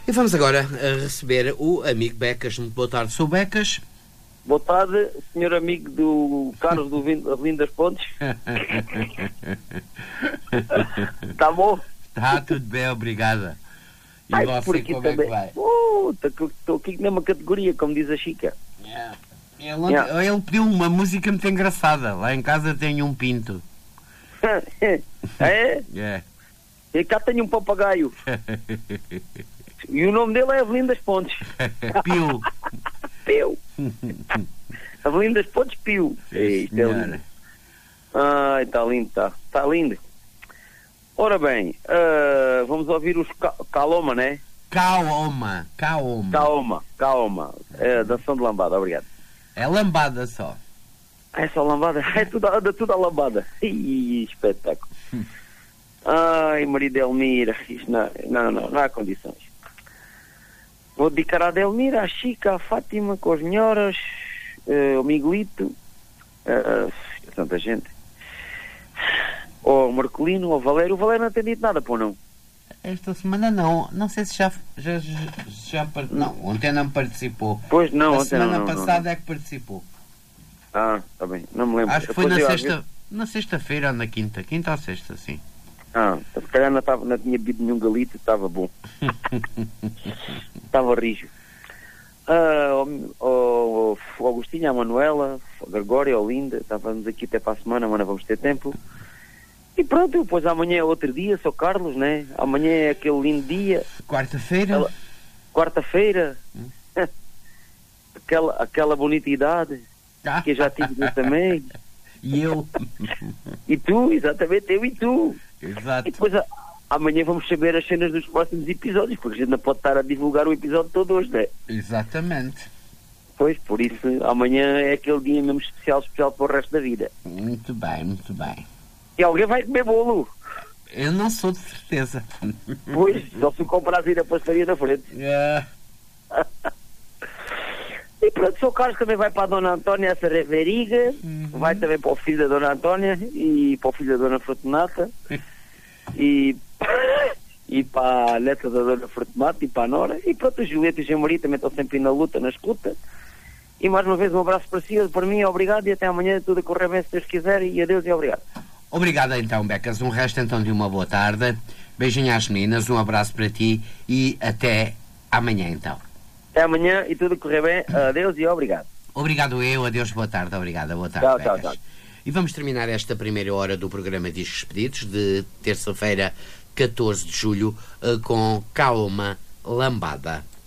E vamos agora a receber o amigo Becas. Muito boa tarde, sou Becas. Boa tarde, senhor amigo do Carlos do Avelino das Pontes. Está bom? Está tudo bem, obrigada. E Ai, você, por aqui como também. é que vai? Estou aqui na mesma categoria, como diz a Chica. Ele pediu uma música muito engraçada. Lá em casa tenho um pinto. É? É. E cá tenho um papagaio. E o nome dele é Avelino das Pontes. Pio. Pio. Avelino das Pontes, Pio. Isto é lindo. Ai, está lindo, está lindo. Ora bem, vamos ouvir os Caloma, né? Kaoma. Calma. É danção de lambada, obrigado. É lambada só. É só lambada? É tudo a lambada. Ih, espetáculo. Ai, Maria Delmira, isto não há condições. Vou dedicar à Delmira, à Chica, à Fátima, com as melhoras, ao Miguelito, tanta gente. Ao Marcolino, ao Valério. O Valério não tem dito nada, pô, não? Esta semana não sei se já não, ontem não participou. Pois não, a ontem semana passada é que participou. Ah, está bem, não me lembro. Acho que foi na sexta-feira ou na quinta ou sexta, sim. Se calhar não tinha bebido nenhum galito, estava bom. Estava rijo. O Agostinho, a Manuela, a Gregória, a Olinda, estávamos aqui até para a semana, mas não vamos ter tempo. E pronto, depois amanhã é outro dia, sou Carlos, né? Amanhã é aquele lindo dia. Quarta-feira? Quarta-feira. aquela bonita idade que eu já tive também. E eu? E tu, exatamente, eu e tu. Exato. E depois amanhã vamos saber as cenas dos próximos episódios, porque a gente não pode estar a divulgar o episódio todo hoje, não é? Exatamente. Pois, por isso amanhã é aquele dia mesmo especial para o resto da vida. Muito bem. E alguém vai comer bolo. Eu não sou de certeza. Pois, só se comprar a pastaria da frente. E pronto, o Sr. Carlos também vai para a Dona Antónia, essa Veriga, vai também para o filho da Dona Antónia e para o filho da Dona Fortunata e para a neta da Dona Fortunata e para a Nora. E pronto, o Julieta e o Jean Maria também estão sempre na luta, na escuta. E mais uma vez um abraço para si, para mim, obrigado, e até amanhã tudo a correr bem se Deus quiser, e adeus e obrigado. Obrigado então, Becas. Um resto então de uma boa tarde. Beijinho às meninas, um abraço para ti e até amanhã então. Até amanhã e tudo a correr bem. Adeus e obrigado. Obrigado eu, adeus, boa tarde, obrigada, boa tarde. Tchau. E vamos terminar esta primeira hora do programa Discos Pedidos de terça-feira, 14 de julho, com Calma Lambada.